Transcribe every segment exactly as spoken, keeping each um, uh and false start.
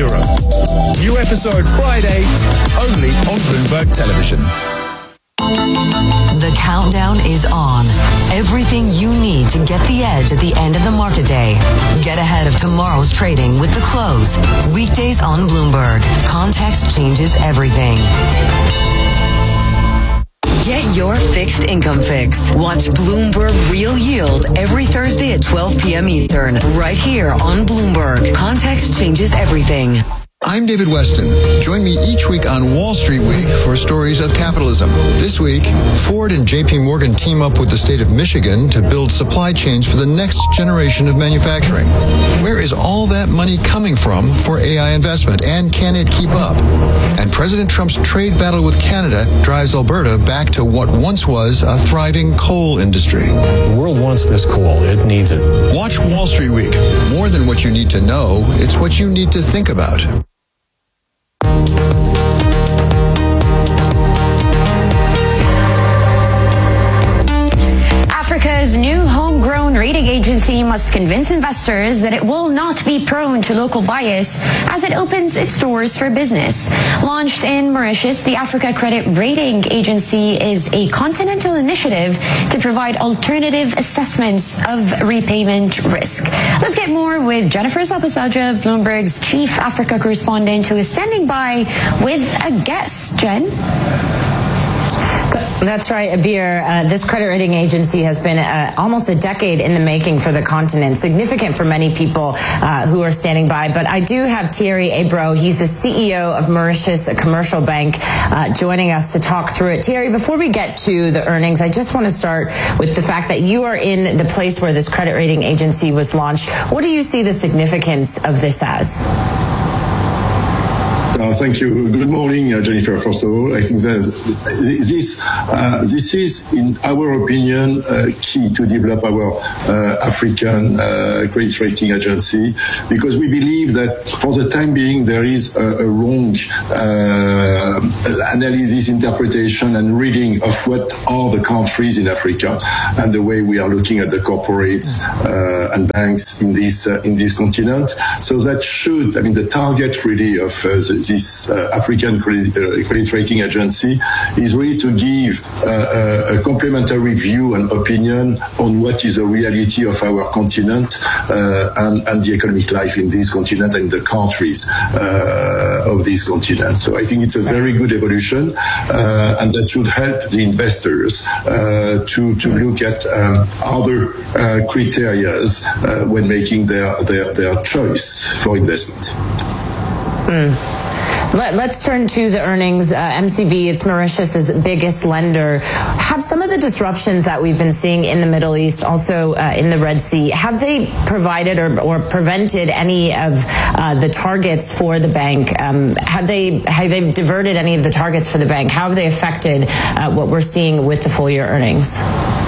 Europe. New episode Friday, only on Bloomberg Television. The countdown is on. Everything you need to get the edge at the end of the market day. Get ahead of tomorrow's trading with The Close. Weekdays on Bloomberg. Context changes everything. Get your fixed income fix. Watch Bloomberg Real Yield every Thursday at twelve p.m. Eastern. Right here on Bloomberg. Context changes everything. I'm David Weston. Join me each week on Wall Street Week for stories of capitalism. This week, Ford and J P Morgan team up with the state of Michigan to build supply chains for the next generation of manufacturing. Where is all that money coming from for A I investment, and can it keep up? And President Trump's trade battle with Canada drives Alberta back to what once was a thriving coal industry. The world wants this coal. It needs it. Watch Wall Street Week. More than what you need to know, it's what you need to think about. Africa's new homegrown rating agency must convince investors that it will not be prone to local bias as it opens its doors for business. Launched in Mauritius, the Africa Credit Rating Agency is a continental initiative to provide alternative assessments of repayment risk. Let's get more with Jennifer Sapasaja, Bloomberg's chief Africa correspondent, who is standing by with a guest. Jen? That's right, Abir. Uh, this credit rating agency has been uh, almost a decade in the making for the continent, significant for many people uh, who are standing by. But I do have Thierry Ebro. He's the C E O of Mauritius, a commercial bank, uh, joining us to talk through it. Thierry, before we get to the earnings, I just want to start with the fact that you are in the place where this credit rating agency was launched. What do you see the significance of this as? Uh, thank you. Good morning, uh, Jennifer. First of all, I think that this uh, this is, in our opinion, uh, key to develop our uh, African uh, credit rating agency, because we believe that for the time being there is a, a wrong uh, analysis, interpretation, and reading of what are the countries in Africa and the way we are looking at the corporates uh, and banks in this uh, in this continent. So that should, I mean, the target really of uh, the this uh, African credit, uh, credit rating agency is really to give uh, a, a complementary view and opinion on what is the reality of our continent uh, and, and the economic life in this continent and the countries uh, of this continent. So I think it's a very good evolution, uh, and that should help the investors uh, to to look at um, other uh, criteria uh, when making their, their, their choice for investment. Mm. Let, let's turn to the earnings. Uh, M C B, it's Mauritius's biggest lender. Have some of the disruptions that we've been seeing in the Middle East, also uh, in the Red Sea, have they provided or, or prevented any of uh, the targets for the bank? Um, have they have they diverted any of the targets for the bank? How have they affected uh, what we're seeing with the full year earnings?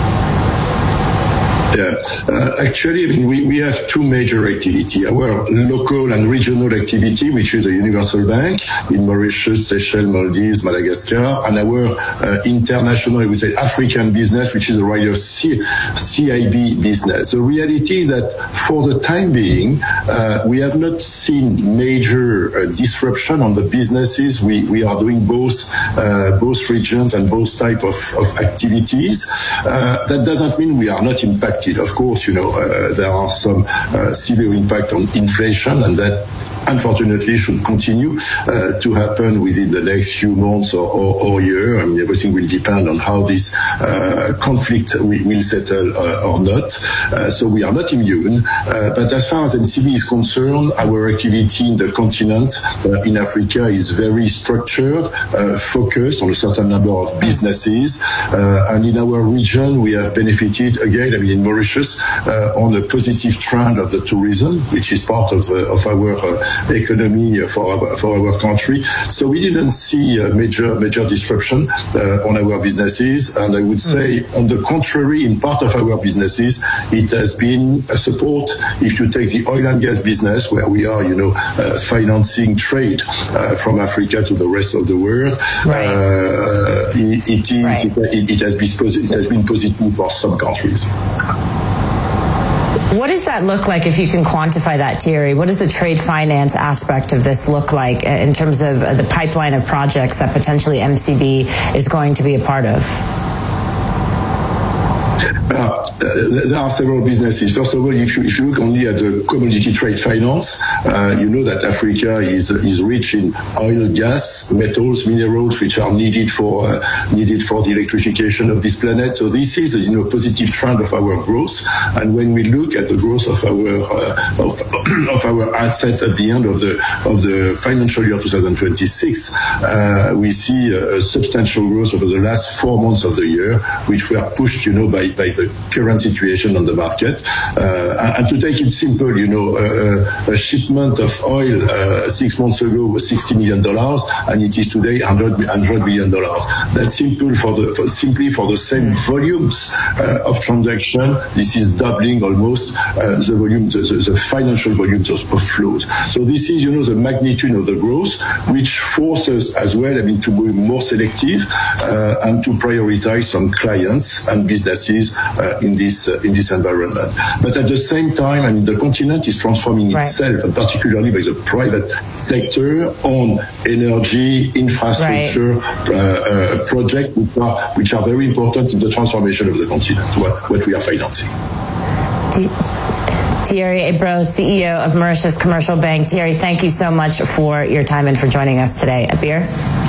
Yeah, uh, actually, I mean, we, we have two major activity. Our local and regional activity, which is a universal bank in Mauritius, Seychelles, Maldives, Madagascar, and our uh, international, I would say, African business, which is a rather C- CIB business. The reality is that for the time being, uh, we have not seen major uh, disruption on the businesses. We, we are doing both, uh, both regions and both type of, of activities. Uh, that doesn't mean we are not impacted. Of course, you know, uh, there are some uh, severe impact on inflation, and that unfortunately should continue uh, to happen within the next few months or, or, or year. I mean, everything will depend on how this uh, conflict will, will settle uh, or not. Uh, so we are not immune. Uh, but as far as M C B is concerned, our activity in the continent, uh, in Africa, is very structured, uh, focused on a certain number of businesses. Uh, and in our region, we have benefited, again, I mean, in Mauritius, uh, on a positive trend of the tourism, which is part of, uh, of our uh, economy for our, for our country. So we didn't see a major major disruption uh, on our businesses, and I would say, mm. on the contrary, in part of our businesses, it has been a support. If you take the oil and gas business, where we are, you know, uh, financing trade uh, from Africa to the rest of the world, right. uh, it, it is right. it, it has been it has been positive for some countries. What does that look like, if you can quantify that, Thierry? What does the trade finance aspect of this look like in terms of the pipeline of projects that potentially M C B is going to be a part of? Uh, there are several businesses. First of all, if you, if you look only at the commodity trade finance, uh, you know that Africa is is rich in oil, gas, metals, minerals, which are needed for uh, needed for the electrification of this planet. So this is a you know positive trend of our growth. And when we look at the growth of our uh, of, of our assets at the end of the of the financial year twenty twenty-six, uh, we see a, a substantial growth over the last four months of the year, which were pushed you know by by the current situation on the market. Uh, and to take it simple, you know, uh, a shipment of oil uh, six months ago was sixty million dollars, and it is today one hundred million dollars. That's simple for the for, simply for the same volumes uh, of transaction. This is doubling almost uh, the volume, the, the, the financial volumes of, of flows. So this is, you know, the magnitude of the growth, which forces as well, I mean, to be more selective uh, and to prioritize some clients and businesses uh, in this uh, in this environment. But at the same time, I mean, the continent is transforming right. itself, and particularly by the private sector on energy, infrastructure right. uh, uh, projects, which are, which are very important in the transformation of the continent, what, what we are financing. Thierry Ebro, C E O of Mauritius Commercial Bank. Thierry, thank you so much for your time and for joining us today. Abir?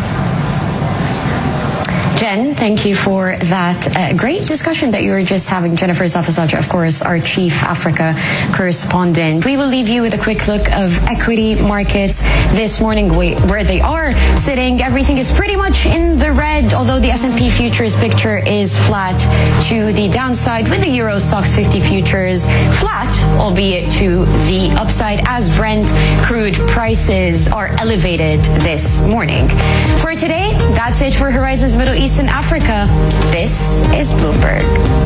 Jen, thank you for that uh, great discussion that you were just having. Jennifer Zapasaja, of course, our Chief Africa correspondent. We will leave you with a quick look of equity markets this morning, where they are sitting. Everything is pretty much in the red, although the S and P futures picture is flat to the downside, with the Euro Stoxx fifty futures flat, albeit to the upside, as Brent crude prices are elevated this morning. For today, that's it for Horizons Middle East and Africa. This is Bloomberg.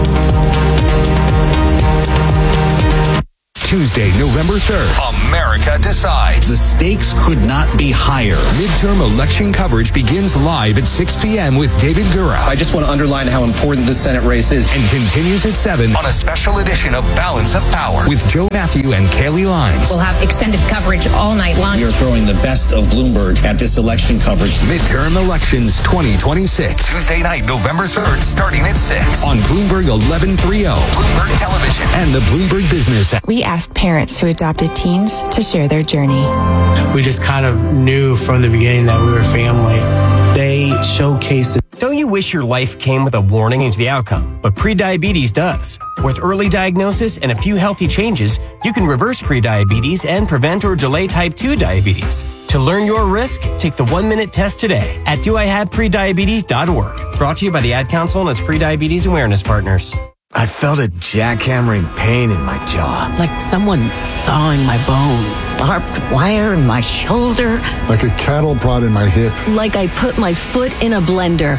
Tuesday, November third. America decides. The stakes could not be higher. Midterm election coverage begins live at six p.m. with David Gura. I just want to underline how important this Senate race is. And continues at seven on a special edition of Balance of Power with Joe Matthew and Kaylee Lines. We'll have extended coverage all night long. We are throwing the best of Bloomberg at this election coverage. Midterm elections twenty twenty-six. Tuesday night, November third, starting at six. On Bloomberg eleven thirty. Bloomberg Television. And the Bloomberg Business app. We asked parents who adopted teens to share their journey. We just kind of knew from the beginning that we were family. They showcase it. Don't you wish your life came with a warning into the outcome? But prediabetes does. With early diagnosis and a few healthy changes, you can reverse prediabetes and prevent or delay type two diabetes. To learn your risk, take the one-minute test today at do I have prediabetes dot org. Brought to you by the Ad Council and its Prediabetes Awareness Partners. I felt a jackhammering pain in my jaw. Like someone sawing my bones. Barbed wire in my shoulder. Like a cattle prod in my hip. Like I put my foot in a blender.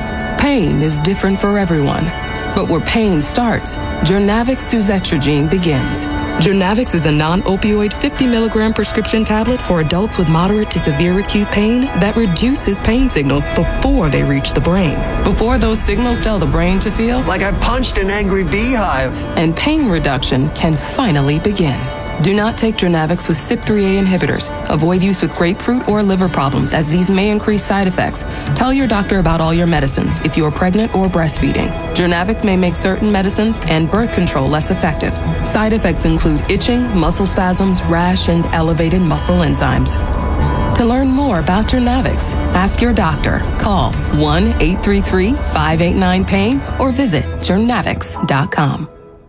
Pain is different for everyone. But where pain starts, Journavx suzetrigine begins. Journavx is a non-opioid fifty milligram prescription tablet for adults with moderate to severe acute pain that reduces pain signals before they reach the brain. Before those signals tell the brain to feel like I punched an angry beehive. And pain reduction can finally begin. Do not take Journavx with C Y P three A inhibitors. Avoid use with grapefruit or liver problems, as these may increase side effects. Tell your doctor about all your medicines if you are pregnant or breastfeeding. Journavx may make certain medicines and birth control less effective. Side effects include itching, muscle spasms, rash, and elevated muscle enzymes. To learn more about Journavx, ask your doctor. Call one eight three three, five eight nine, pain or visit journavx dot com.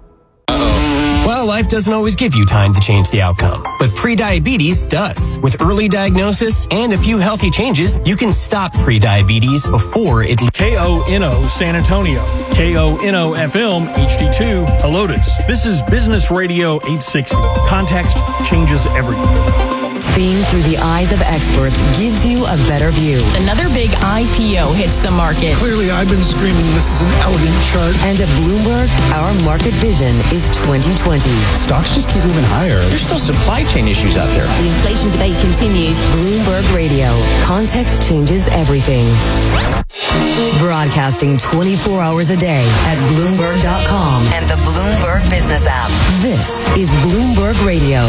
Well, life doesn't always give you time to change the outcome, but prediabetes does. With early diagnosis and a few healthy changes, you can stop prediabetes before it... K O N O San Antonio, K O N O F M H D two Helotes. This is Business Radio eight sixty. Context changes everything. Seeing through the eyes of experts gives you a better view. Another big I P O hits the market. Clearly, I've been screaming this is an elegant chart. And at Bloomberg, our market vision is twenty twenty. Stocks just keep moving higher. There's still supply chain issues out there. The inflation debate continues. Bloomberg Radio. Context changes everything. Broadcasting twenty-four hours a day at Bloomberg dot com and the Bloomberg Business app. This is Bloomberg Radio.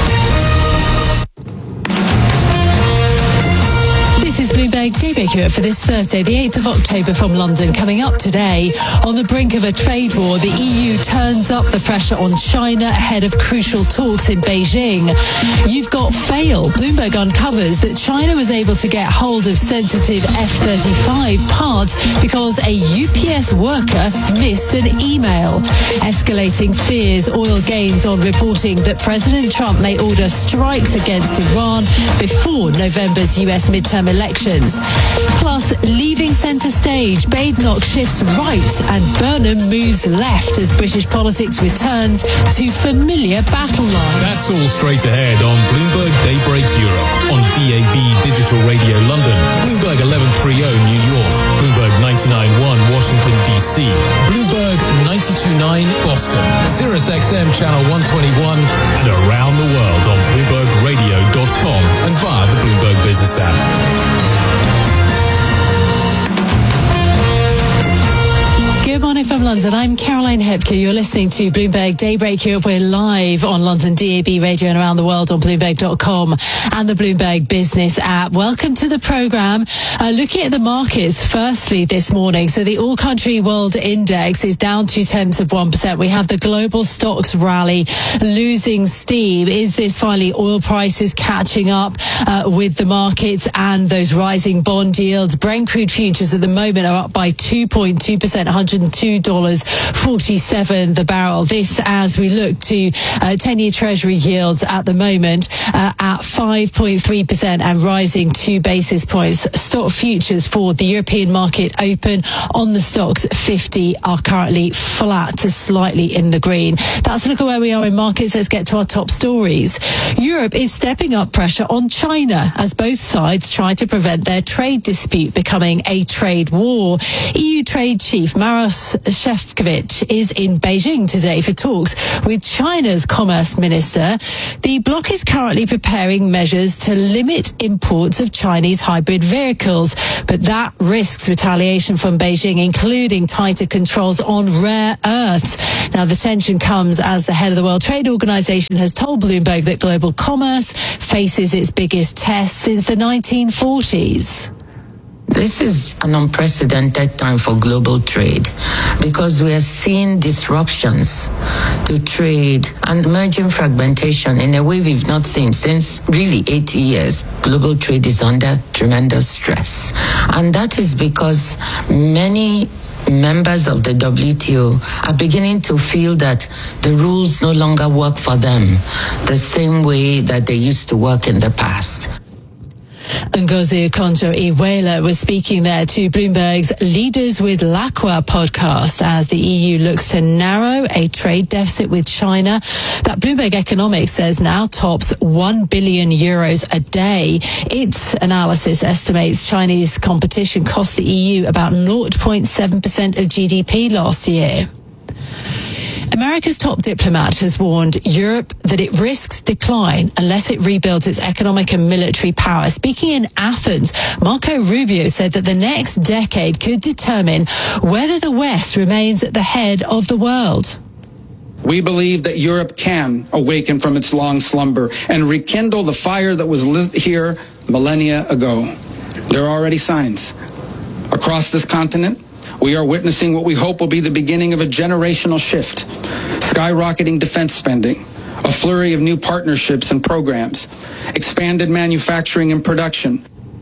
This is Bloomberg Daybreak Europe for this Thursday, the eighth of October from London. Coming up today, on the brink of a trade war, the E U turns up the pressure on China ahead of crucial talks in Beijing. You've got fail. Bloomberg uncovers that China was able to get hold of sensitive F thirty-five parts because a U P S worker missed an email. Escalating fears oil gains on reporting that President Trump may order strikes against Iran before November's U S midterm elections. Plus, leaving centre stage, Badenoch shifts right and Burnham moves left as British politics returns to familiar battle lines. That's all straight ahead on Bloomberg Daybreak Europe, on B A B Digital Radio London, Bloomberg eleven thirty New York, Bloomberg ninety-nine point one Washington D C, Bloomberg ninety-two point nine Boston, Sirius X M Channel one twenty-one, and around the world on Bloomberg Radio dot com and via the Bloomberg Business app. Good morning from London. I'm Caroline Hepker. You're listening to Bloomberg Daybreak Europe. We're live on London D A B Radio and around the world on Bloomberg dot com and the Bloomberg Business app. Welcome to the programme. Uh, looking at the markets, firstly this morning. So the all-country world index is down two-tenths of one percent. We have the global stocks rally losing steam. Is this finally oil prices catching up uh, with the markets and those rising bond yields? Brent crude futures at the moment are up by two point two percent, one hundred two dollars forty-seven the barrel. This as we look to uh, ten-year Treasury yields at the moment uh, at five point three percent and rising two basis points. Stock futures for the European market open on the stocks fifty are currently flat to slightly in the green. That's a look at where we are in markets. Let's get to our top stories. Europe is stepping up pressure on China as both sides try to prevent their trade dispute becoming a trade war. E U Trade Chief Maros Shefcovic is in Beijing today for talks with China's Commerce Minister. The bloc is currently preparing measures to limit imports of Chinese hybrid vehicles, but that risks retaliation from Beijing, including tighter controls on rare earths. Now, the tension comes as the head of the World Trade Organization has told Bloomberg that global commerce faces its biggest test since the nineteen forties. This is an unprecedented time for global trade because we are seeing disruptions to trade and emerging fragmentation in a way we've not seen since really eighty years. Global trade is under tremendous stress. And that is because many members of the W T O are beginning to feel that the rules no longer work for them the same way that they used to work in the past. Ngozi Okonjo-Iweala was speaking there to Bloomberg's Leaders with L'Aqua podcast as the E U looks to narrow a trade deficit with China that Bloomberg Economics says now tops one billion euros a day. Its analysis estimates Chinese competition cost the E U about zero point seven percent of G D P last year. America's top diplomat has warned Europe that it risks decline unless it rebuilds its economic and military power. Speaking in Athens, Marco Rubio said that the next decade could determine whether the West remains at the head of the world. We believe that Europe can awaken from its long slumber and rekindle the fire that was lit here millennia ago. There are already signs. Across this continent, we are witnessing what we hope will be the beginning of a generational shift. Skyrocketing defense spending, a flurry of new partnerships and programs, expanded manufacturing and production.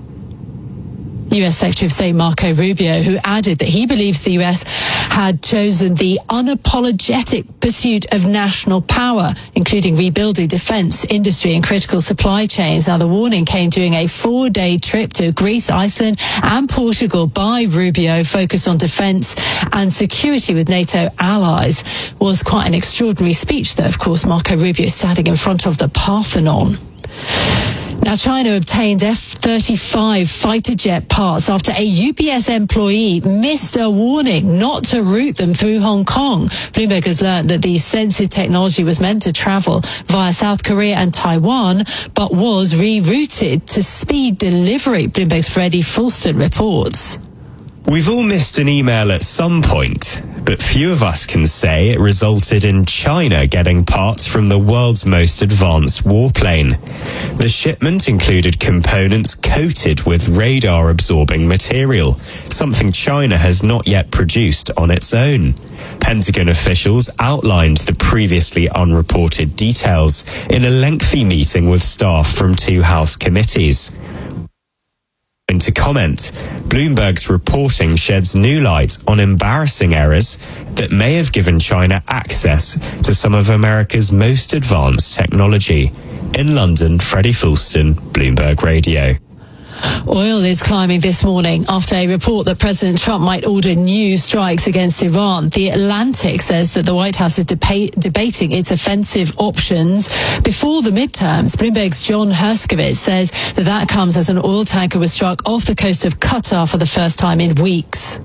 U S Secretary of State Marco Rubio, who added that he believes the U S had chosen the unapologetic pursuit of national power, including rebuilding defense, industry and critical supply chains. Now, the warning came during a four-day trip to Greece, Iceland and Portugal by Rubio, focused on defense and security with NATO allies. It was quite an extraordinary speech, though, of course, Marco Rubio standing in front of the Parthenon. Now, China obtained F thirty-five fighter jet parts after a U P S employee missed a warning not to route them through Hong Kong. Bloomberg has learned that the sensitive technology was meant to travel via South Korea and Taiwan, but was rerouted to speed delivery. Bloomberg's Freddie Fulston reports. We've all missed an email at some point, but few of us can say it resulted in China getting parts from the world's most advanced warplane. The shipment included components coated with radar-absorbing material, something China has not yet produced on its own. Pentagon officials outlined the previously unreported details in a lengthy meeting with staff from two House committees. To comment, Bloomberg's reporting sheds new light on embarrassing errors that may have given China access to some of America's most advanced technology. In London, Freddie Fulston, Bloomberg Radio. Oil is climbing this morning after a report that President Trump might order new strikes against Iran. The Atlantic says that the White House is deba- debating its offensive options before the midterms. Bloomberg's John Herskovich says that that comes as an oil tanker was struck off the coast of Qatar for the first time in weeks.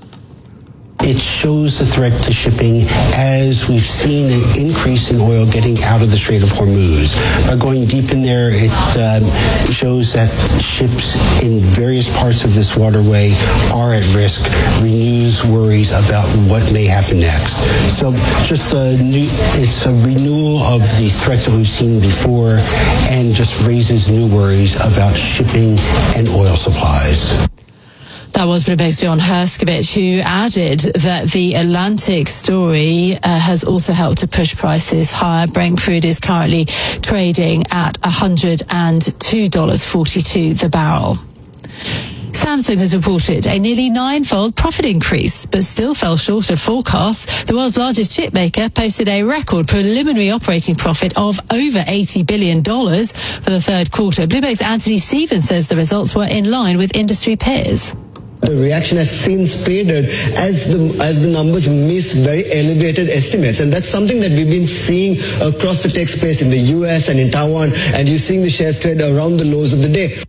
It shows the threat to shipping as we've seen an increase in oil getting out of the Strait of Hormuz. By going deep in there, it um, shows that ships in various parts of this waterway are at risk, renews worries about what may happen next. So just a new, it's a renewal of the threats that we've seen before and just raises new worries about shipping and oil supplies. That was Bloomberg's John Herskovich, who added that the Atlantic story uh, has also helped to push prices higher. Brent crude is currently trading at one hundred two dollars and forty-two cents the barrel. Samsung has reported a nearly nine-fold profit increase, but still fell short of forecasts. The world's largest chip maker posted a record preliminary operating profit of over eighty billion dollars for the third quarter. Bloomberg's Anthony Stevens says the results were in line with industry peers. The reaction has since faded as the as the numbers miss very elevated estimates, and that's something that we've been seeing across the tech space in the U S and in Taiwan, and you're seeing the shares trade around the lows of the day.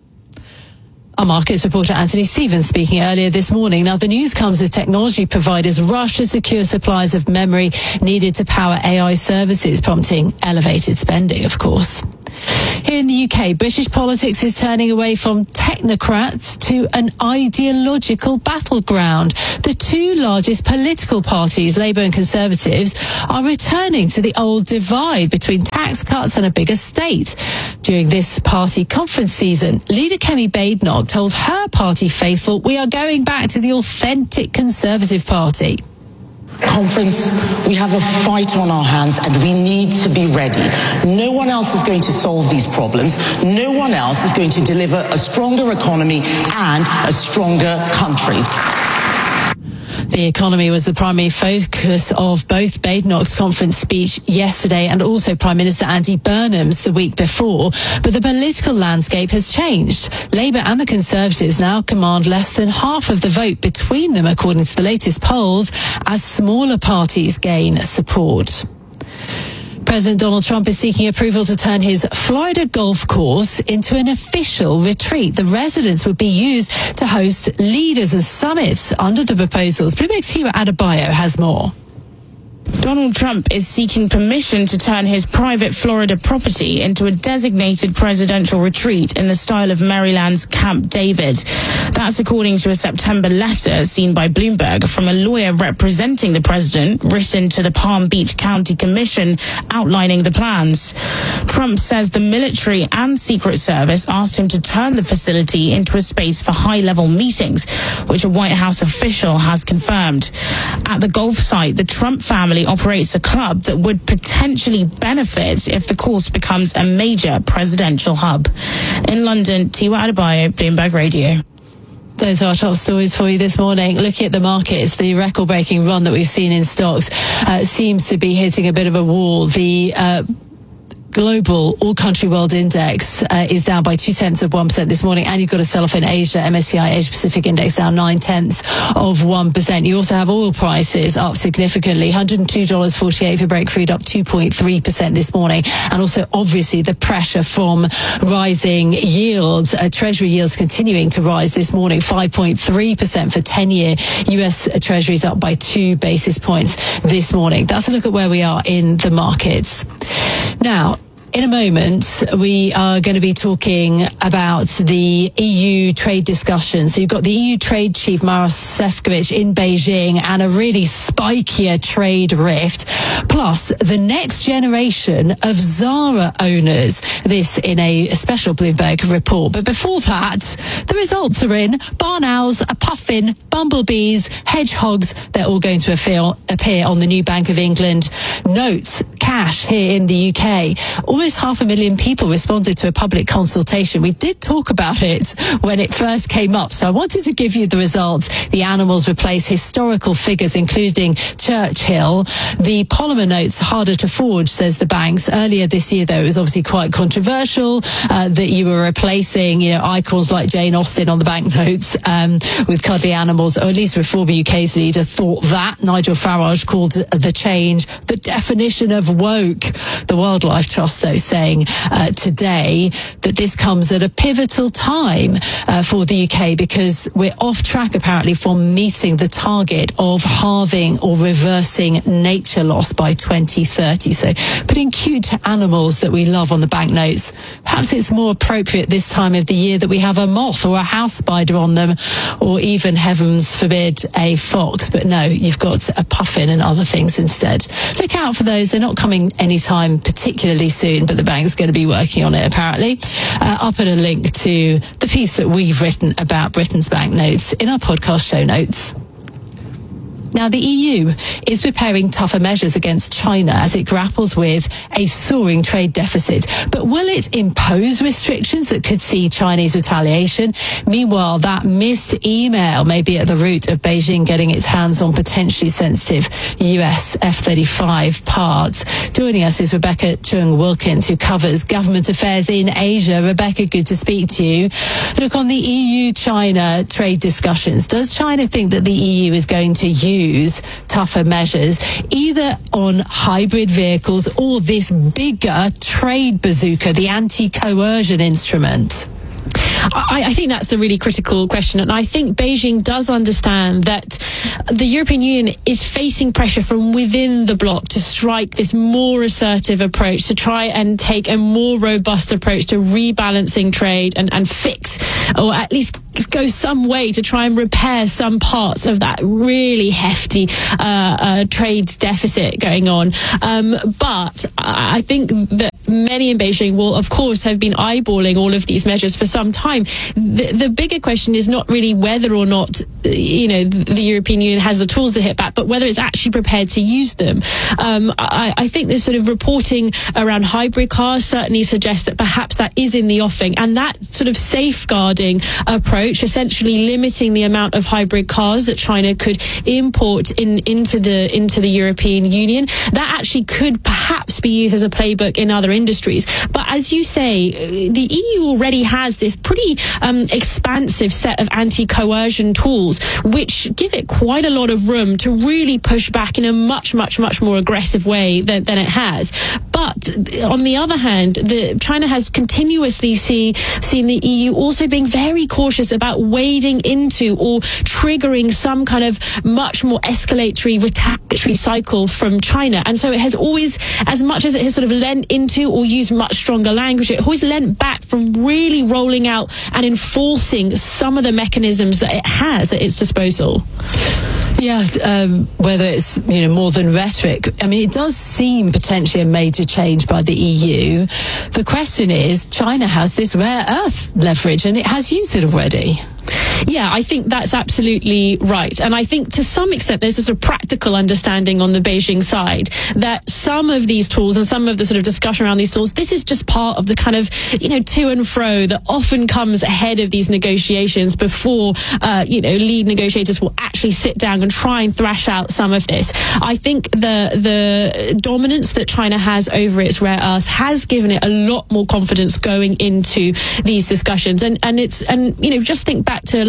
Our markets reporter Anthony Stevens speaking earlier this morning. Now, the news comes as technology providers rush to secure supplies of memory needed to power A I services, prompting elevated spending, of course. Here in the U K, British politics is turning away from technocrats to an ideological battleground. The two largest political parties, Labour and Conservatives, are returning to the old divide between tax cuts and a bigger state. During this party conference season, leader Kemi Badenoch told her party faithful, "We are going back to the authentic Conservative Party." Conference, we have a fight on our hands and we need to be ready. No one else is going to solve these problems. No one else is going to deliver a stronger economy and a stronger country. The economy was the primary focus of both Badenoch's conference speech yesterday and also Prime Minister Andy Burnham's the week before. But the political landscape has changed. Labour and the Conservatives now command less than half of the vote between them, according to the latest polls, as smaller parties gain support. President Donald Trump is seeking approval to turn his Florida golf course into an official retreat. The residence would be used to host leaders and summits under the proposals. Bloomberg's Tiwa Adebayo has more. Donald Trump is seeking permission to turn his private Florida property into a designated presidential retreat in the style of Maryland's Camp David. That's according to a September letter seen by Bloomberg from a lawyer representing the president, written to the Palm Beach County Commission outlining the plans. Trump says the military and Secret Service asked him to turn the facility into a space for high-level meetings, which a White House official has confirmed. At the golf site, the Trump family operates a club that would potentially benefit if the course becomes a major presidential hub. In London, Tiwa Adebayo, Bloomberg Radio. Those are our top stories for you this morning. Looking at the markets, the record-breaking run that we've seen in stocks uh, seems to be hitting a bit of a wall. The uh, global all-country world index uh, is down by two-tenths of one percent this morning, and you've got a sell-off in Asia. M S C I Asia-Pacific Index down nine-tenths of one percent. You also have oil prices up significantly. one hundred two dollars and forty-eight cents for Brent crude, up two point three percent this morning. And also, obviously, the pressure from rising yields. Uh, Treasury yields continuing to rise this morning, five point three percent for ten-year U S Treasuries, up by two basis points this morning. That's a look at where we are in the markets. Now, In a moment, we are going to be talking about the E U trade discussions. So you've got the E U trade chief, Maros Sefcovic, in Beijing, and a really spikier trade rift. Plus, the next generation of Zara owners. This in a special Bloomberg report. But before that, the results are in. Barn owls, a puffin, bumblebees, hedgehogs, they're all going to appear on the new Bank of England notes. Cash here in the U K. Almost half a million people responded to a public consultation. We did talk about it when it first came up, so I wanted to give you the results. The animals replace historical figures, including Churchill. The polymer notes harder to forge, says the banks. Earlier this year, though, it was obviously quite controversial uh, that you were replacing, you know, icons like Jane Austen on the banknotes um, with cuddly animals, or at least Reform U K's leader thought that. Nigel Farage called the change the definition of woke. The Wildlife Trust, though, saying uh, today that this comes at a pivotal time uh, for the U K because we're off track, apparently, from meeting the target of halving or reversing nature loss by twenty thirty. So putting cute animals that we love on the banknotes, perhaps it's more appropriate this time of the year that we have a moth or a house spider on them, or even, heavens forbid, a fox. But no, you've got a puffin and other things instead. Look out for those. They're not coming anytime particularly soon, but the bank's going to be working on it, apparently. Uh, I'll put a link to the piece that we've written about Britain's banknotes in our podcast show notes. Now, the E U is preparing tougher measures against China as it grapples with a soaring trade deficit. But will it impose restrictions that could see Chinese retaliation? Meanwhile, that missed email may be at the root of Beijing getting its hands on potentially sensitive U S F thirty-five parts. Joining us is Rebecca Chung-Wilkins, who covers government affairs in Asia. Rebecca, good to speak to you. Look, on the E U-China trade discussions, does China think that the E U is going to use use tougher measures, either on hybrid vehicles or this bigger trade bazooka, the anti-coercion instrument? I, I think that's the really critical question, and I think Beijing does understand that the European Union is facing pressure from within the bloc to strike this more assertive approach, to try and take a more robust approach to rebalancing trade and, and fix, or at least go some way to try and repair some parts of that really hefty uh, uh, trade deficit going on. Um, but I think that many in Beijing will, of course, have been eyeballing all of these measures for some time. The, the bigger question is not really whether or not, you know, the European Union has the tools to hit back, but whether it's actually prepared to use them. Um, I, I think the sort of reporting around hybrid cars certainly suggests that perhaps that is in the offing, and that sort of safeguarding approach, essentially limiting the amount of hybrid cars that China could import in into the into the European Union, that actually could perhaps be used as a playbook in other industries. But as you say, the E U already has this pretty um, expansive set of anti-coercion tools, which give it quite a lot of room to really push back in a much, much, much more aggressive way than, than it has. But on the other hand, the, China has continuously see, seen the E U also being very cautious about wading into or triggering some kind of much more escalatory, retaliatory cycle from China. And so it has always, as much as it has sort of lent into or used much stronger language, it always lent back from really rolling out and enforcing some of the mechanisms that it has at its disposal. Yeah, um, whether it's, you know, more than rhetoric. I mean, it does seem potentially a major change by the E U. The question is, China has this rare earth leverage and it has used it already. Yeah, I think that's absolutely right. And I think to some extent there's a sort of practical understanding on the Beijing side that some of these tools and some of the sort of discussion around these tools, this is just part of the kind of, you know, to and fro that often comes ahead of these negotiations before, uh, you know, lead negotiators will actually sit down and try and thrash out some of this. I think the the dominance that China has over its rare earths has given it a lot more confidence going into these discussions. And, and it's, and, you know, just think back to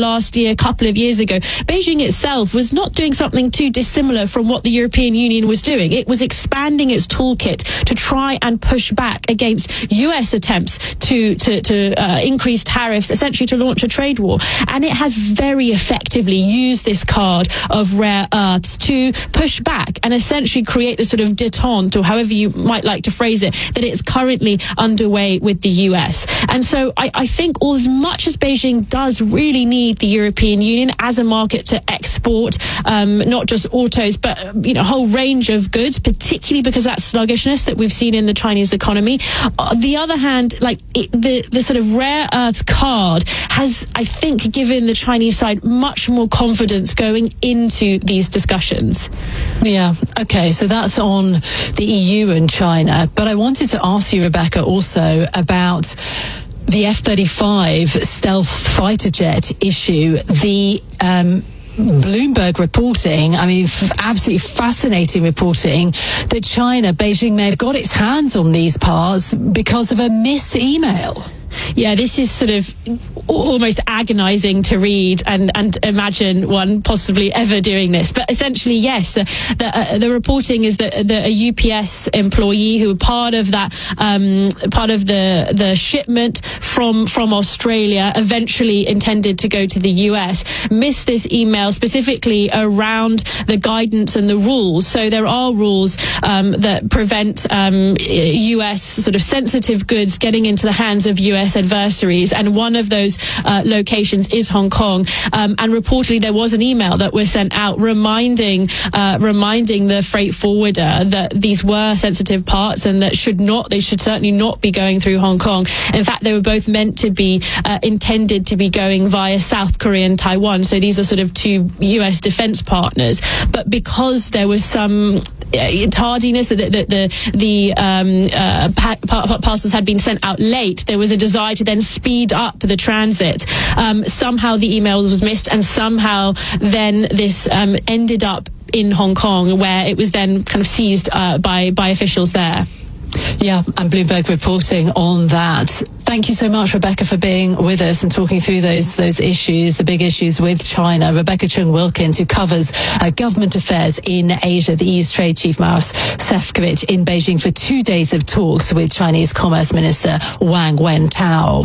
last year, a couple of years ago, Beijing itself was not doing something too dissimilar from what the European Union was doing. It was expanding its toolkit to try and push back against U S attempts to to, to uh, increase tariffs, essentially to launch a trade war. And it has very effectively used this card of rare earths to push back and essentially create the sort of détente, or however you might like to phrase it, that it's currently underway with the U S. And so I, I think all as much as Beijing does really need the European Union as a market to export, um, not just autos, but you know, a whole range of goods, particularly because of that sluggishness that we've seen in the Chinese economy. On the other hand, like it, the, the sort of rare earths card has, I think, given the Chinese side much more confidence going into these discussions. Yeah, okay, so that's on the E U and China. But I wanted to ask you, Rebecca, also about the F thirty-five stealth fighter jet issue. The um, Bloomberg reporting, I mean, f- absolutely fascinating reporting that China, Beijing may have got its hands on these parts because of a missed email. Yeah, this is sort of almost agonizing to read and, and imagine one possibly ever doing this. But essentially, yes, uh, the, uh, the reporting is that the, a U P S employee who were part of that, um, part of the, the shipment from, from Australia, eventually intended to go to the U S, missed this email specifically around the guidance and the rules. So there are rules um, that prevent um, U S sort of sensitive goods getting into the hands of U S adversaries, and one of those uh, locations is Hong Kong. Um, and reportedly, there was an email that was sent out reminding uh, reminding the freight forwarder that these were sensitive parts and that should not, they should certainly not be going through Hong Kong. In fact, they were both meant to be uh, intended to be going via South Korea and Taiwan. So these are sort of two U S defense partners. But because there was some tardiness, that the the, the, the um, uh, pa- pa- parcels had been sent out late, there was a desire to then speed up the transit. Um, somehow the email was missed, and somehow then this um, ended up in Hong Kong, where it was then kind of seized uh, by by officials there. Yeah, and Bloomberg reporting on that. Thank you so much, Rebecca, for being with us and talking through those those issues, the big issues with China. Rebecca Chung Wilkins, who covers uh, government affairs in Asia, the E U's trade chief Maros Sefcovic in Beijing for two days of talks with Chinese Commerce Minister Wang Wentao.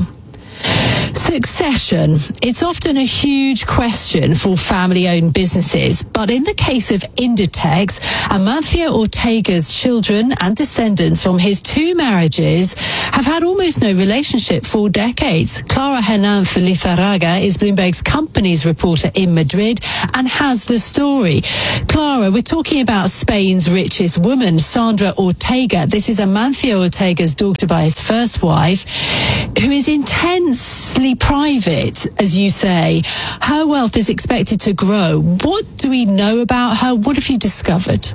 Succession. It's often a huge question for family-owned businesses, but in the case of Inditex, Amancio Ortega's children and descendants from his two marriages have had almost no relationship for decades. Clara Hernández Lizarraga is Bloomberg's company's reporter in Madrid and has the story. Clara, we're talking about Spain's richest woman, Sandra Ortega. This is Amancio Ortega's daughter by his first wife, who is intensely private, as you say. Her wealth is expected to grow. What do we know about her? What have you discovered?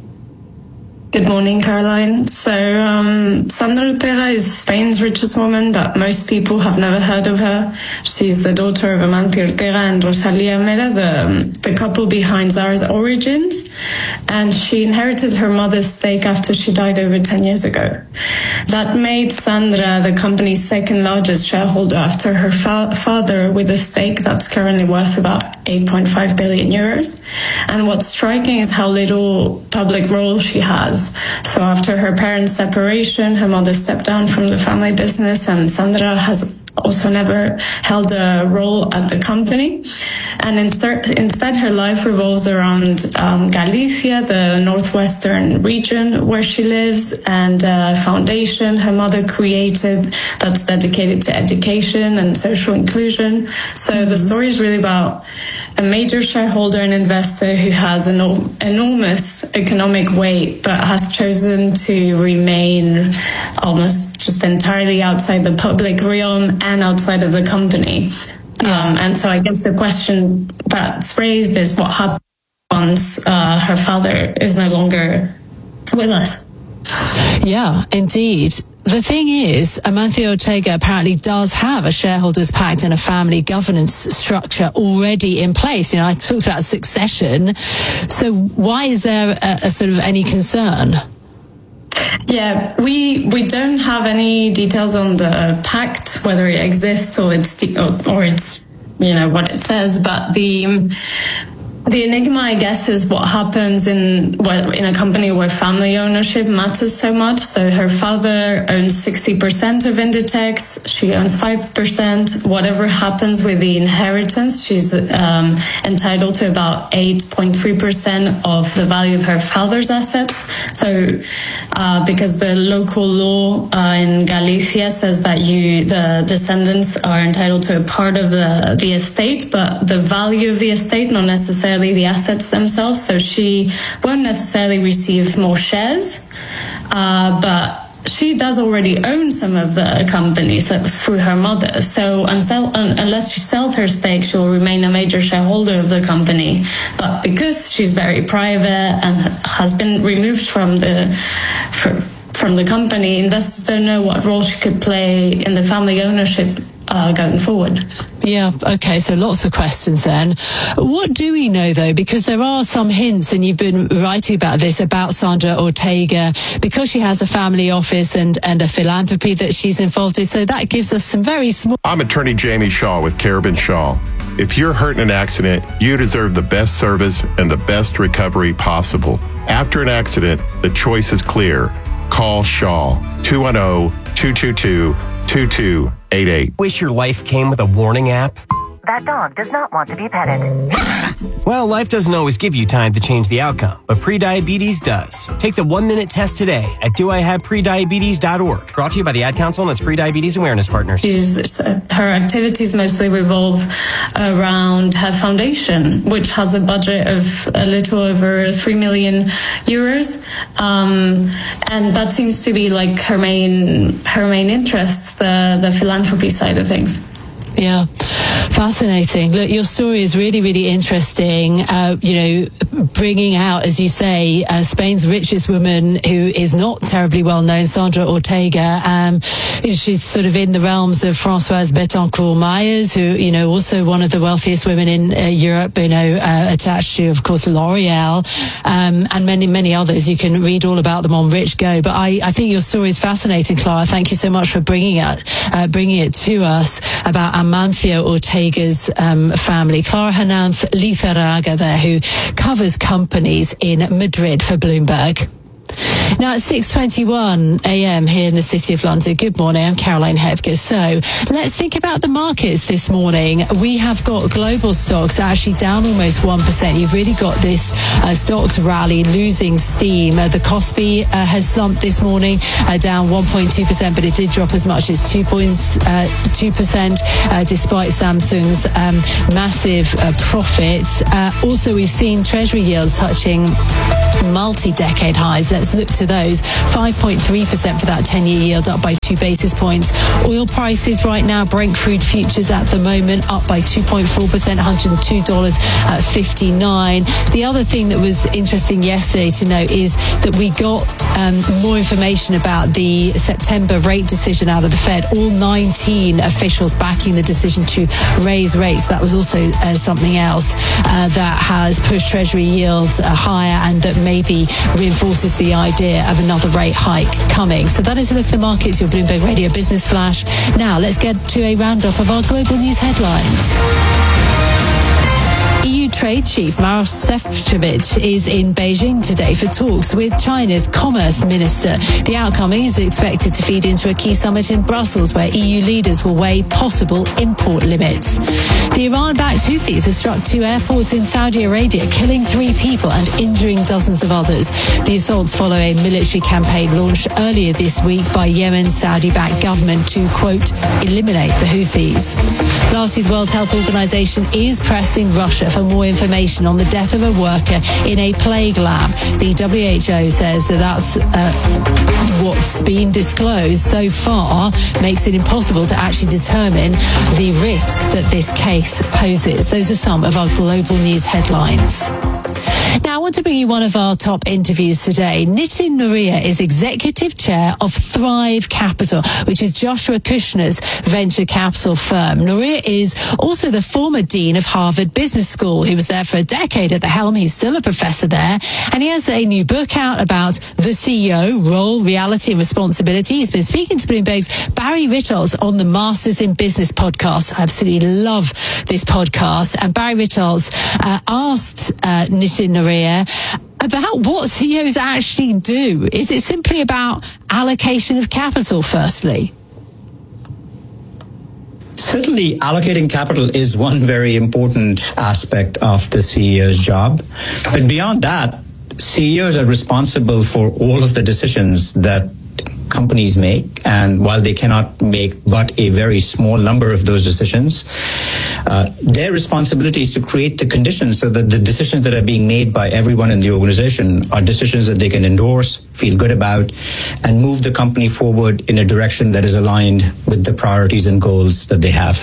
Good morning, Caroline. So, um, Sandra Ortega is Spain's richest woman, but most people have never heard of her. She's the daughter of Amancio Ortega and Rosalía Mera, the, the couple behind Zara's origins, and she inherited her mother's stake after she died over ten years ago. That made Sandra the company's second largest shareholder after her fa- father, with a stake that's currently worth about eight point five billion euros. And what's striking is how little public role she has. So after her parents' separation, her mother stepped down from the family business, and Sandra has also never held a role at the company. And instead, instead her life revolves around um, Galicia, the northwestern region where she lives, and a foundation her mother created that's dedicated to education and social inclusion. So mm-hmm. the story is really about a major shareholder and investor who has an enormous economic weight, but has chosen to remain almost just entirely outside the public realm and outside of the company. Yeah. Um, and so I guess the question that's raised is what happens once uh, her father is no longer with us. Yeah, indeed. The thing is, Amancio Ortega apparently does have a shareholders' pact and a family governance structure already in place. You know, I talked about succession. So why is there a, a sort of any concern? Yeah, we we don't have any details on the pact, whether it exists or it's or, or it's you know, what it says. But the The enigma, I guess, is what happens in what, in a company where family ownership matters so much. So her father owns sixty percent of Inditex. She owns five percent. Whatever happens with the inheritance, she's um, entitled to about eight point three percent of the value of her father's assets. So uh, because the local law uh, in Galicia says that you, the descendants are entitled to a part of the, the estate, but the value of the estate, not necessarily the assets themselves. So she won't necessarily receive more shares, uh, but she does already own some of the companies through her mother. So until, unless she sells her stake, she will remain a major shareholder of the company. But because she's very private and has been removed from the from the company, investors don't know what role she could play in the family ownership Uh, going forward. Yeah, okay, so lots of questions then. What do we know, though? Because there are some hints, and you've been writing about this, about Sandra Ortega, because she has a family office and, and a philanthropy that she's involved in, so that gives us some very small... I'm attorney Jamie Shaw with Carabin Shaw. If you're hurt in an accident, you deserve the best service and the best recovery possible. After an accident, the choice is clear. Call Shaw, two one zero, two two two, two two eight eight. Wish your life came with a warning app? That dog does not want to be petted. Well, life doesn't always give you time to change the outcome, but prediabetes does. Take the one-minute test today at do I have prediabetes dot org. Brought to you by the Ad Council and its Prediabetes Awareness Partners. She's, her activities mostly revolve around her foundation, which has a budget of a little over three million euros. Um, and that seems to be like her main, her main interest, the, the philanthropy side of things. Yeah, fascinating. Look, your story is really, really interesting. Uh, you know, bringing out, as you say, uh, Spain's richest woman, who is not terribly well known, Sandra Ortega. Um, she's sort of in the realms of Françoise Bettencourt-Meyers, who, you know, also one of the wealthiest women in uh, Europe, you know, uh, attached to, of course, L'Oreal, um, and many, many others. You can read all about them on Rich Go. But I, I think your story is fascinating, Clara. Thank you so much for bringing it, uh, bringing it to us about Amancio Ortega's um, family. Clara Hernanz Lizarraga there, who covers companies in Madrid for Bloomberg. Now, at six twenty-one a.m. here in the City of London. Good morning, I'm Caroline Hebke. So let's think about the markets this morning. We have got global stocks actually down almost one percent. You've really got this uh, stocks rally losing steam. Uh, the Kospi uh, has slumped this morning, uh, down one point two percent, but it did drop as much as two point two percent uh, despite Samsung's um, massive uh, profits. Uh, also, we've seen Treasury yields touching multi-decade highs. Let's look to those. five point three percent for that ten-year yield, up by two basis points. Oil prices right now, Brent crude futures at the moment up by two point four percent, one hundred two dollars fifty-nine. The other thing that was interesting yesterday to note is that we got um, more information about the September rate decision out of the Fed. All nineteen officials backing the decision to raise rates. That was also uh, something else uh, that has pushed Treasury yields uh, higher, and that maybe reinforces the idea of another rate hike coming. So that is a look at the markets, your Bloomberg Radio Business Flash. Now let's get to a roundup of our global news headlines. E U Trade Chief Maros Šefčovič is in Beijing today for talks with China's Commerce Minister. The outcome is expected to feed into a key summit in Brussels, where E U leaders will weigh possible import limits. The Iran-backed Houthis have struck two airports in Saudi Arabia, killing three people and injuring dozens of others. The assaults follow a military campaign launched earlier this week by Yemen's Saudi-backed government to, quote, eliminate the Houthis. Lastly, the World Health Organization is pressing Russia for more information on the death of a worker in a plague lab. The W H O says that that's uh, what's been disclosed so far makes it impossible to actually determine the risk that this case poses. Those are some of our global news headlines. Now, I want to bring you one of our top interviews today. Nitin Nohria is Executive Chair of Thrive Capital, which is Joshua Kushner's venture capital firm. Nohria is also the former Dean of Harvard Business School. He was there for a decade at the helm. He's still a professor there. And he has a new book out about the C E O, role, reality and responsibility. He's been speaking to Bloomberg's Barry Ritholtz on the Masters in Business podcast. I absolutely love this podcast. And Barry Ritholtz uh, asked uh, Nitin Nohria about what C E Os actually do. Is it simply about allocation of capital, firstly? Certainly, allocating capital is one very important aspect of the C E O's job. But beyond that, C E Os are responsible for all of the decisions that companies make, and while they cannot make but a very small number of those decisions, uh, their responsibility is to create the conditions so that the decisions that are being made by everyone in the organization are decisions that they can endorse, feel good about, and move the company forward in a direction that is aligned with the priorities and goals that they have.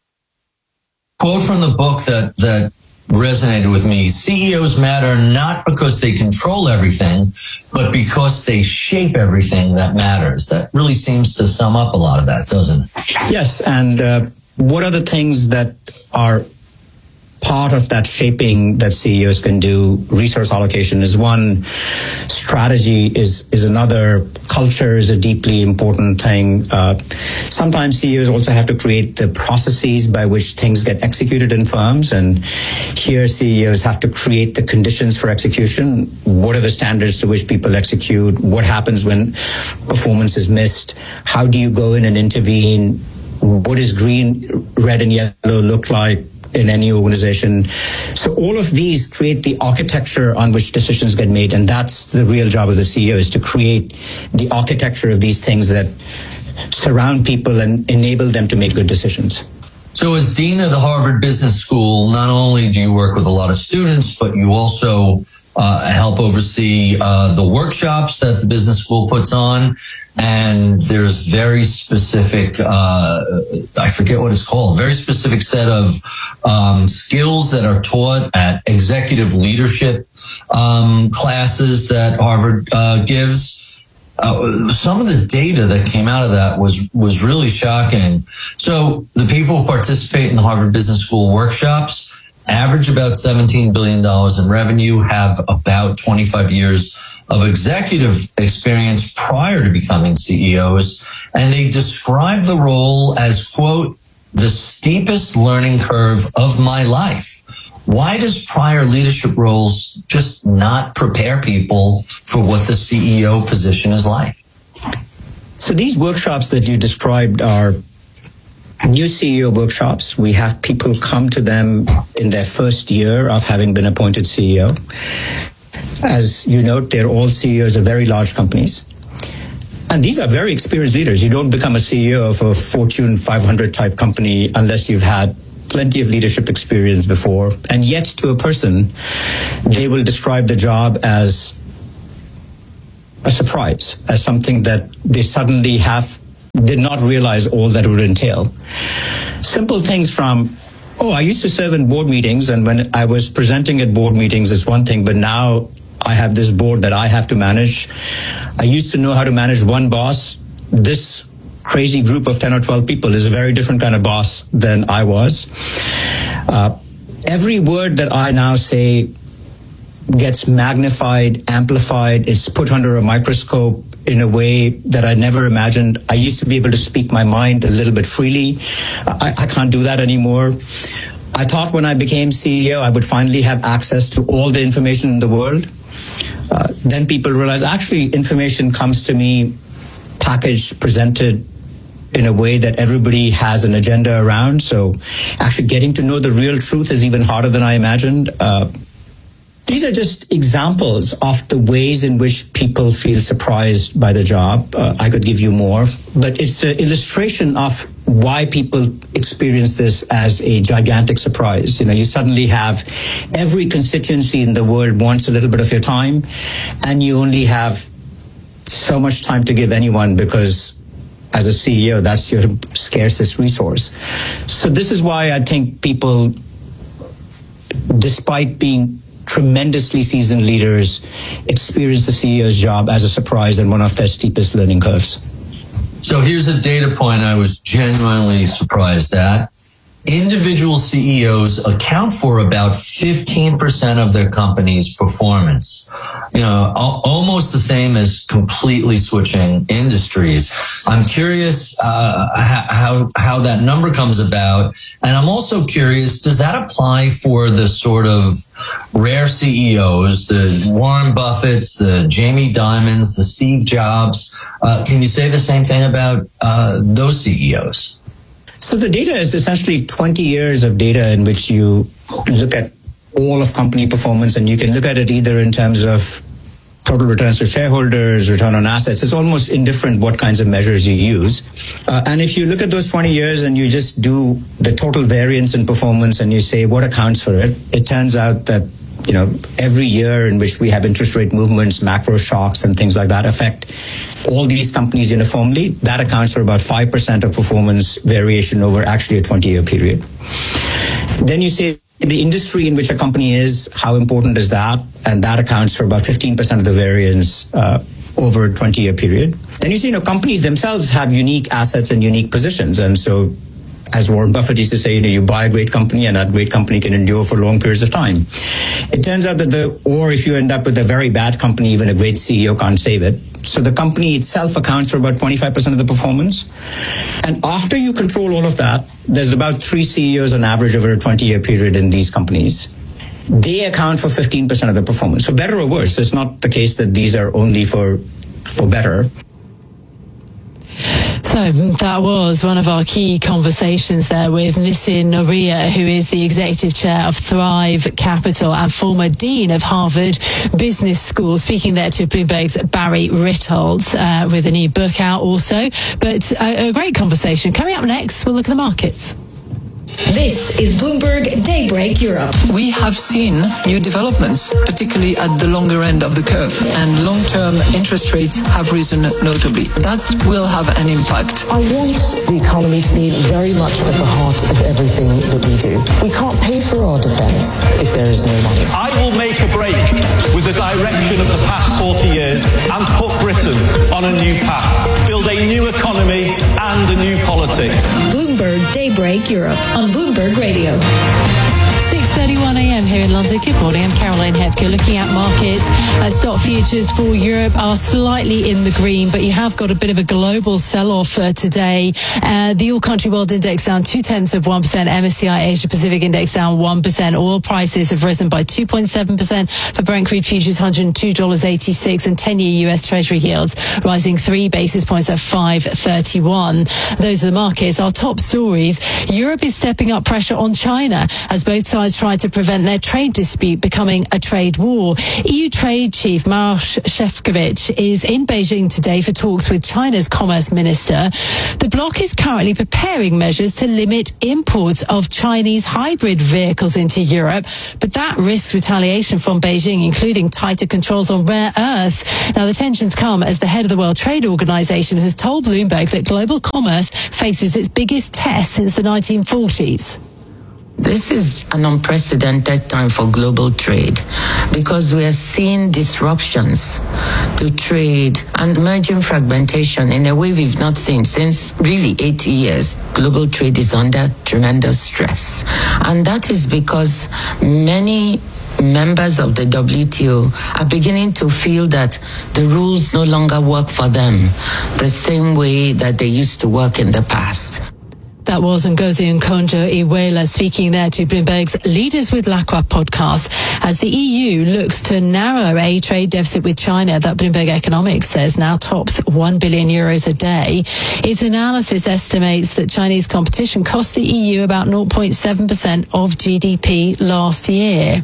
Quote from the book that that resonated with me: C E Os matter not because they control everything, but because they shape everything that matters. That really seems to sum up a lot of that, doesn't it? Yes, and uh, what are the things that are part of that shaping that C E Os can do? Resource allocation is one, strategy is is another, culture is a deeply important thing. Uh, sometimes C E Os also have to create the processes by which things get executed in firms, and here C E Os have to create the conditions for execution. What are the standards to which people execute? What happens when performance is missed? How do you go in and intervene? What does green, red, and yellow look like in any organization? So all of these create the architecture on which decisions get made, and that's the real job of the C E O, is to create the architecture of these things that surround people and enable them to make good decisions. So as Dean of the Harvard Business School, not only do you work with a lot of students, but you also uh, help oversee uh, the workshops that the business school puts on. And there's very specific, uh, I forget what it's called, very specific set of um, skills that are taught at executive leadership um, classes that Harvard uh, gives. Uh, some of the data that came out of that was was really shocking. So the people who participate in the Harvard Business School workshops average about seventeen billion dollars in revenue, have about twenty-five years of executive experience prior to becoming C E Os, and they describe the role as, quote, the steepest learning curve of my life. Why does prior leadership roles just not prepare people for what the C E O position is like? So these workshops that you described are new C E O workshops. We have people come to them in their first year of having been appointed C E O. As you note, they're all C E Os of very large companies. And these are very experienced leaders. You don't become a C E O of a Fortune five hundred type company unless you've had plenty of leadership experience before. And yet, to a person, they will describe the job as a surprise, as something that they suddenly have, did not realize all that it would entail. Simple things from, oh, I used to serve in board meetings, and when I was presenting at board meetings, it's one thing, but now I have this board that I have to manage. I used to know how to manage one boss. This crazy group of ten or twelve people is a very different kind of boss than I was. Uh, every word that I now say gets magnified, amplified, it's put under a microscope in a way that I never imagined. I used to be able to speak my mind a little bit freely. I, I can't do that anymore. I thought when I became C E O, I would finally have access to all the information in the world. Uh, then people realize actually information comes to me packaged, presented in a way that everybody has an agenda around. So actually getting to know the real truth is even harder than I imagined. Uh, these are just examples of the ways in which people feel surprised by the job. Uh, I could give you more, but it's an illustration of why people experience this as a gigantic surprise. You know, you suddenly have every constituency in the world wants a little bit of your time, and you only have so much time to give anyone because as a C E O, that's your scarcest resource. So this is why I think people, despite being tremendously seasoned leaders experience the C E O's job as a surprise and one of their steepest learning curves. So here's a data point I was genuinely surprised at. Individual C E Os account for about fifteen percent of their company's performance. You know, al- almost the same as completely switching industries. I'm curious uh, how how that number comes about, and I'm also curious, does that apply for the sort of rare C E Os, the Warren Buffetts, the Jamie Dimons, the Steve Jobs? Uh, can you say the same thing about uh, those C E Os? So the data is essentially twenty years of data in which you look at all of company performance, and you can look at it either in terms of total returns to shareholders, return on assets. It's almost indifferent what kinds of measures you use. Uh, and if you look at those twenty years and you just do the total variance in performance and you say what accounts for it, it turns out that, you know, every year in which we have interest rate movements, macro shocks and things like that affect all these companies uniformly, that accounts for about five percent of performance variation over actually a twenty-year period. Then you say the industry in which a company is, how important is that? And that accounts for about fifteen percent of the variance uh, over a twenty-year period. Then you see, you know, companies themselves have unique assets and unique positions. And so, as Warren Buffett used to say, you know, you buy a great company and that great company can endure for long periods of time. It turns out that the, or if you end up with a very bad company, even a great C E O can't save it. So the company itself accounts for about twenty-five percent of the performance. And after you control all of that, there's about three C E Os on average over a twenty-year period in these companies. They account for fifteen percent of the performance. So better or worse, it's not the case that these are only for, for better. So that was one of our key conversations there with Nitin Nohria, who is the executive chair of Thrive Capital and former dean of Harvard Business School, speaking there to Bloomberg's Barry Ritholtz uh, with a new book out also. But a, a great conversation. Coming up next, we'll look at the markets. This is Bloomberg Daybreak Europe. We have seen new developments, particularly at the longer end of the curve, and long-term interest rates have risen notably. That will have an impact. I want the economy to be very much at the heart of everything that we do. We can't pay for our defence if there is no money. I will make a break with the direction of the past forty years and put Britain on a new path, build a new economy and a new politics. Bloomberg Daybreak Europe on Bloomberg Radio. six thirty-one a.m. here in London. Good morning. I'm Caroline Hepker. Looking at markets, uh, stock futures for Europe are slightly in the green, but you have got a bit of a global sell-off uh, today. Uh, the All Country World Index down two tenths of one percent. M S C I Asia Pacific Index down one percent. Oil prices have risen by two point seven percent for Brent crude futures, one hundred two dollars and eighty-six cents, and ten-year U S Treasury yields rising three basis points at five thirty-one. Those are the markets. Our top stories. Europe is stepping up pressure on China as both sides try to prevent their trade dispute becoming a trade war. E U Trade Chief Maroš Šefčovič is in Beijing today for talks with China's Commerce Minister. The bloc is currently preparing measures to limit imports of Chinese hybrid vehicles into Europe, but that risks retaliation from Beijing, including tighter controls on rare earths. Now, the tensions come as the head of the World Trade Organization has told Bloomberg that global commerce faces its biggest test since the nineteen forties. This is an unprecedented time for global trade because we are seeing disruptions to trade and emerging fragmentation in a way we've not seen since really eighty years. Global trade is under tremendous stress. And that is because many members of the W T O are beginning to feel that the rules no longer work for them the same way that they used to work in the past. That was Ngozi Okonjo-Iweala speaking there to Bloomberg's Leaders with Lacroix podcast as the E U looks to narrow a trade deficit with China that Bloomberg Economics says now tops one billion euros a day. Its analysis estimates that Chinese competition cost the E U about zero point seven percent of G D P last year.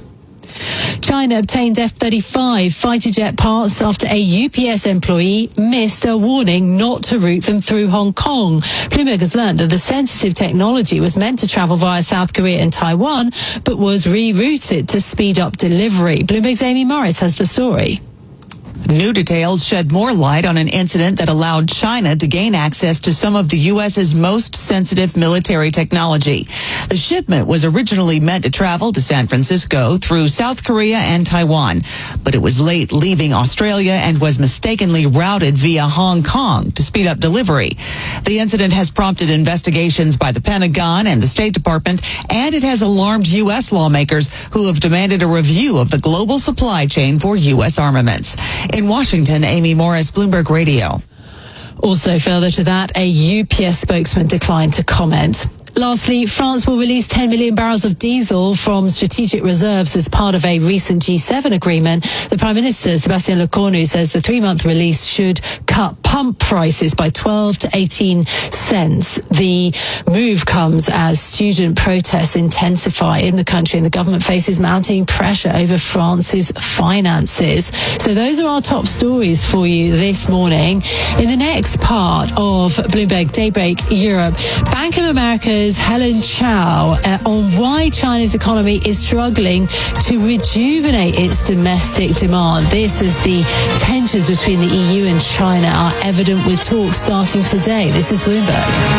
China obtained F thirty-five fighter jet parts after a U P S employee missed a warning not to route them through Hong Kong. Bloomberg has learned that the sensitive technology was meant to travel via South Korea and Taiwan, but was rerouted to speed up delivery. Bloomberg's Amy Morris has the story. New details shed more light on an incident that allowed China to gain access to some of the U S's most sensitive military technology. The shipment was originally meant to travel to San Francisco through South Korea and Taiwan, but it was late leaving Australia and was mistakenly routed via Hong Kong to speed up delivery. The incident has prompted investigations by the Pentagon and the State Department, and it has alarmed U S lawmakers who have demanded a review of the global supply chain for U S armaments. In Washington, Amy Morris, Bloomberg Radio. Also further to that, a U P S spokesman declined to comment. Lastly, France will release ten million barrels of diesel from strategic reserves as part of a recent G seven agreement. The Prime Minister, Sébastien Lecornu, says the three-month release should cut pump prices by twelve to eighteen cents. The move comes as student protests intensify in the country and the government faces mounting pressure over France's finances. So those are our top stories for you this morning. In the next part of Bloomberg Daybreak Europe, Bank of America's Helen Chow uh, on why China's economy is struggling to rejuvenate its domestic demand. This as the tensions between the E U and China are evident with talks starting today. This is Bloomberg.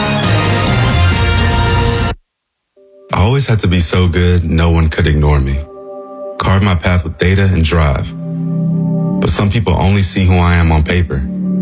I always had to be so good, no one could ignore me. Carve my path with data and drive. But some people only see who I am on paper.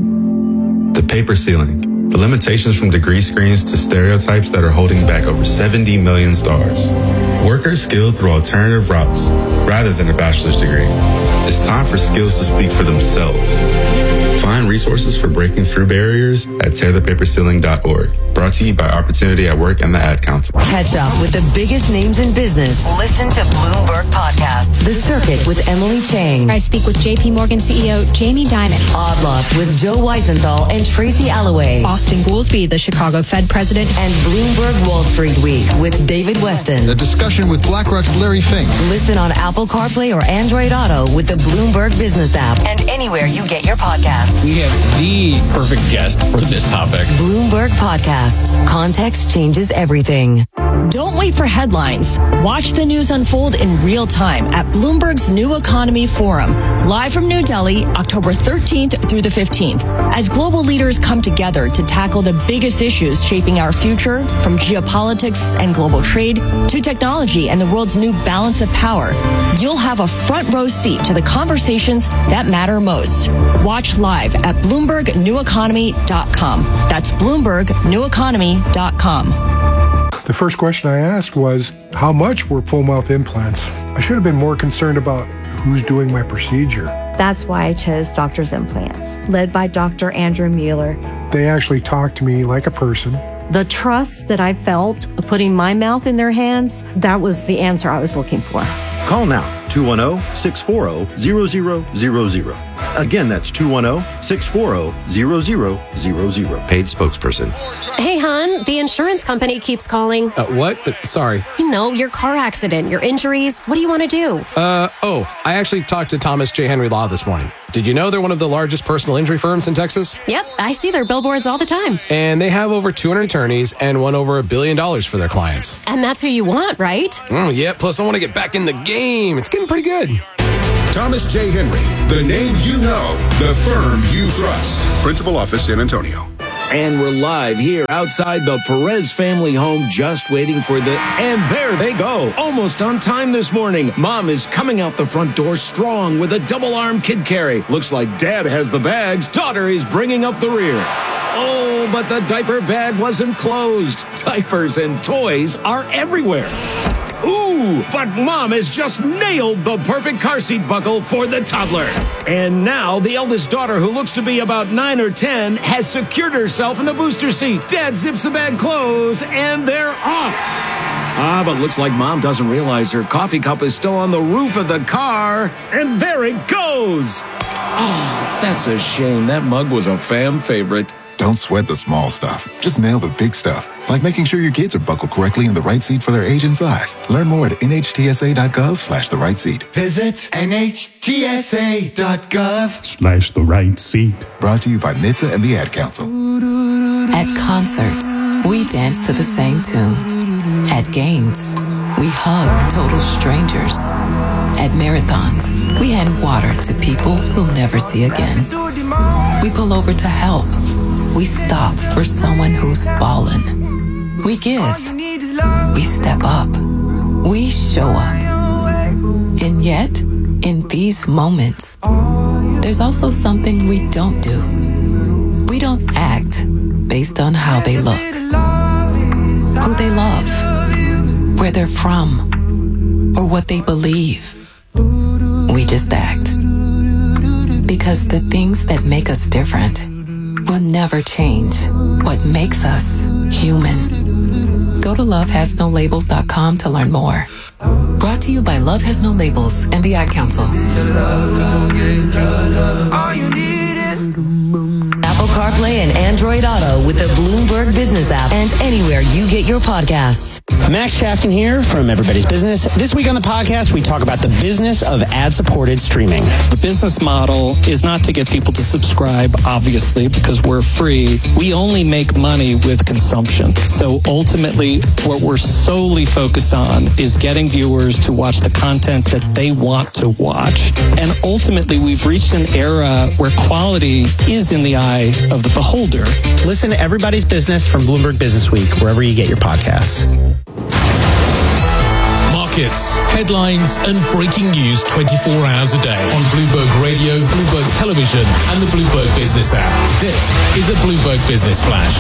The paper ceiling. The limitations from degree screens to stereotypes that are holding back over seventy million stars. Workers skilled through alternative routes rather than a bachelor's degree. It's time for skills to speak for themselves. Find resources for breaking through barriers at tear the paper ceiling dot org. Brought to you by Opportunity at Work and the Ad Council. Catch up with the biggest names in business. Listen to Bloomberg Podcasts. The Circuit with Emily Chang. I speak with J P Morgan C E O Jamie Dimon. Odd Lots with Joe Weisenthal and Tracy Alloway. Austin Goolsbee, the Chicago Fed president. And Bloomberg Wall Street Week with David Weston. A discussion with BlackRock's Larry Fink. Listen on Apple CarPlay or Android Auto with the Bloomberg Business app and anywhere you get your podcasts. We have the perfect guest for this topic. Bloomberg Podcasts. Context changes everything. Don't wait for headlines. Watch the news unfold in real time at Bloomberg's New Economy Forum, live from New Delhi, October thirteenth through the fifteenth, as global leaders come together to tackle the biggest issues shaping our future, from geopolitics and global trade to technology and the world's new balance of power. You'll have a front row seat to the conversations that matter most. Watch live at Bloomberg New Economy dot com. That's Bloomberg New Economy dot com. The first question I asked was, how much were full mouth implants? I should have been more concerned about who's doing my procedure. That's why I chose Doctor's Implants, led by Doctor Andrew Mueller. They actually talked to me like a person. The trust that I felt putting my mouth in their hands, that was the answer I was looking for. Call now, two one zero, six four zero, zero zero zero zero. Again, that's two one zero, six four zero, zero zero zero zero. Paid spokesperson. Hey, hon, the insurance company keeps calling. Uh, what? Uh, sorry. You know, your car accident, your injuries. What do you want to do? Uh, oh, I actually talked to Thomas J. Henry Law this morning. Did you know they're one of the largest personal injury firms in Texas? Yep, I see their billboards all the time. And they have over two hundred attorneys and won over a billion dollars for their clients. And that's who you want, right? Mm, yeah, plus I want to get back in the game. It's getting pretty good. Thomas J. Henry, the name you know, the firm you trust. Principal office, San Antonio. And we're live here outside the Perez family home, just waiting for the... And there they go, almost on time this morning. Mom is coming out the front door strong with a double-arm kid carry. Looks like Dad has the bags. Daughter is bringing up the rear. Oh, but the diaper bag wasn't closed. Diapers and toys are everywhere. Ooh, but Mom has just nailed the perfect car seat buckle for the toddler. And now the eldest daughter, who looks to be about nine or ten, has secured herself in the booster seat. Dad zips the bag closed, and they're off. Ah, but looks like Mom doesn't realize her coffee cup is still on the roof of the car. And there it goes. Oh, that's a shame. That mug was a fam favorite. Don't sweat the small stuff. Just nail the big stuff, like making sure your kids are buckled correctly in the right seat for their age and size. Learn more at N H T S A dot gov slash the right seat. Visit N H T S A dot gov slash the right seat. Brought to you by N H T S A and the Ad Council. At concerts, we dance to the same tune. At games, we hug total strangers. At marathons, we hand water to people we'll never see again. We pull over to help. We stop for someone who's fallen. We give. We step up. We show up. And yet, in these moments, there's also something we don't do. We don't act based on how they look, who they love, where they're from, or what they believe. We just act. Because the things that make us different will never change what makes us human. Go to love has no labels dot com to learn more. Brought to you by Love Has No Labels and the Ad Council. Apple CarPlay and Android Auto with the Bloomberg Business app and anywhere you get your podcasts. Max Shafton here from Everybody's Business. This week on the podcast, we talk about the business of ad-supported streaming. The business model is not to get people to subscribe, obviously, because we're free. We only make money with consumption. So ultimately, what we're solely focused on is getting viewers to watch the content that they want to watch. And ultimately, we've reached an era where quality is in the eye of the beholder. Listen to Everybody's Business from Bloomberg Business Week, wherever you get your podcasts. Markets, headlines, and breaking news twenty-four hours a day on Bloomberg Radio, Bloomberg Television, and the Bloomberg Business app. This is a Bloomberg Business Flash.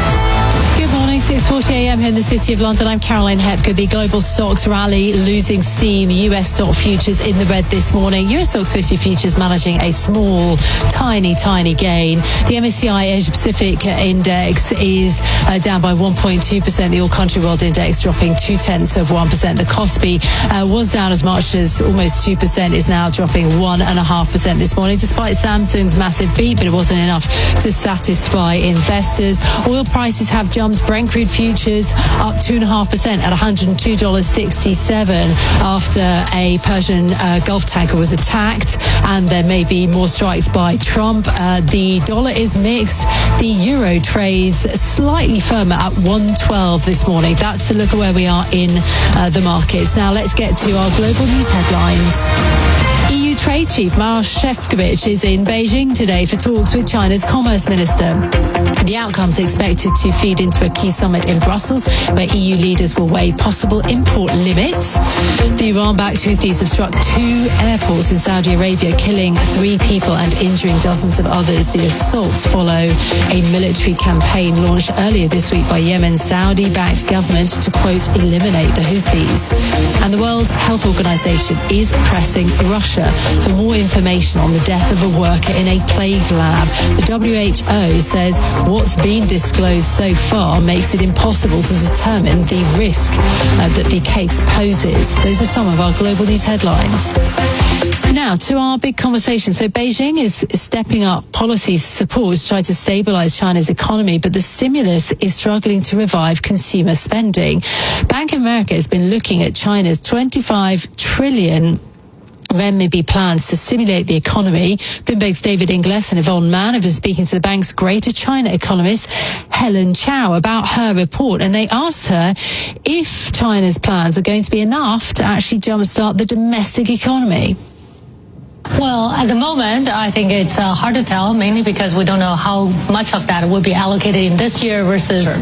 Good morning, six forty a.m. here in the City of London. I'm Caroline Hepker. The global stocks rally losing steam. U S stock futures in the red this morning. U S stocks fifty futures managing a small, tiny, tiny gain. The M S C I Asia Pacific Index is uh, down by one point two percent. The All Country World Index dropping two tenths of one percent. The Kospi uh, was down as much as almost two percent, is now dropping one point five percent this morning, despite Samsung's massive beat, but it wasn't enough to satisfy investors. Oil prices have jumped. Brent crude futures up two point five percent at one hundred two dollars and sixty-seven cents after a Persian uh, Gulf tanker was attacked, and there may be more strikes by Trump. Uh, the dollar is mixed. The euro trades slightly firmer at one twelve this morning. That's a look at where we are in uh, the markets. Now let's get to our global news headlines. E U Trade Chief Maroš Šefčovič is in Beijing today for talks with China's Commerce Minister. The outcome's expected to feed into a key summit in Brussels, where E U leaders will weigh possible import limits. The Iran-backed Houthis have struck two airports in Saudi Arabia, killing three people and injuring dozens of others. The assaults follow a military campaign launched earlier this week by Yemen's Saudi-backed government to, quote, eliminate the Houthis. And the World Health Organization is pressing Russia for more information on the death of a worker in a plague lab. The W H O says what's been disclosed so far makes it impossible to determine the risk uh, that the case poses. Those are some of our global news headlines. Now to our big conversation. So Beijing is stepping up policy support to try to stabilize China's economy, but the stimulus is struggling to revive consumer spending. Bank of America has been looking at China's twenty-five trillion renminbi plans to stimulate the economy. Bloomberg's David Inglis and Yvonne Mann have been speaking to the bank's Greater China economist Helen Chow about her report, and they asked her if China's plans are going to be enough to actually jumpstart the domestic economy. Well, at the moment, I think it's uh, hard to tell, mainly because we don't know how much of that will be allocated in this year versus